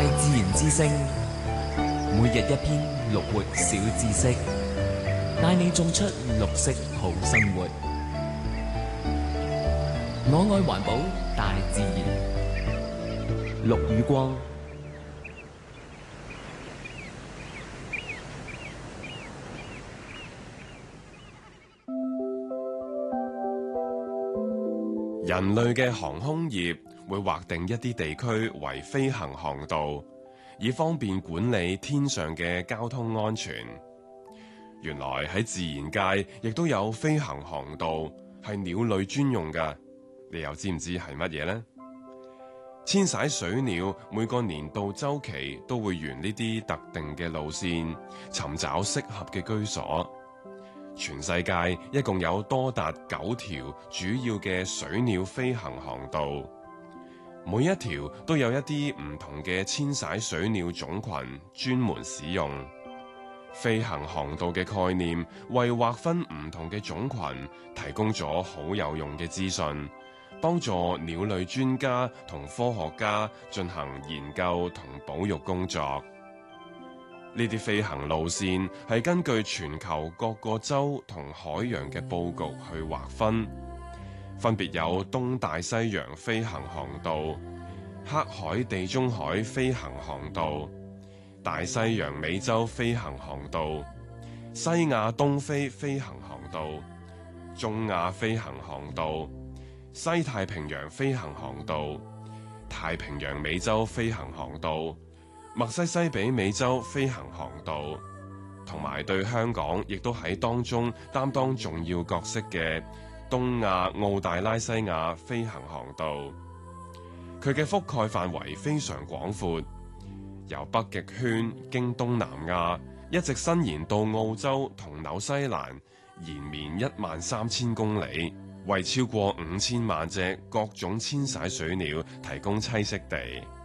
自然之聲，每日一篇綠活小知識，帶你種出綠色好生活。我愛環保，大自然。陸宇光。 人類嘅航空業會劃定一啲地區為飛行航道，以方便管理天上嘅交通安全。原來喺自然界亦都有飛行航道，係鳥類專用㗎。你又知唔知係乜嘢呢？遷徙水鳥每個年度週期都會沿呢啲特定嘅路線尋找適合嘅居所。全世界一共有多達9條主要嘅水鳥飛行航道，每一條都有一啲唔同嘅遷徙水鳥種群專門使用。飛行航道嘅概念為劃分唔同嘅種群提供咗好有用嘅資訊，幫助鳥類專家同科學家進行研究同保育工作。呢啲飛行路線係根據全球各個洲同海洋嘅佈局去劃分，分別有東大西洋飛行航道、黑海地中海飛行航道、大西洋美洲飛行航道、西亞東非飛行航道、中亞飛行航道、西太平洋飛行航道、太平洋美洲飛行航道、墨西西比美洲飛行航道，同埋對香港亦都喺當中擔當重要角色嘅東亞澳大拉西亞飛行航道。佢嘅覆蓋範圍非常廣闊，由北極圈經東南亞一直伸延到澳洲同紐西蘭，延綿13000公里，為超過5000萬隻各種遷徙水鳥提供棲息地。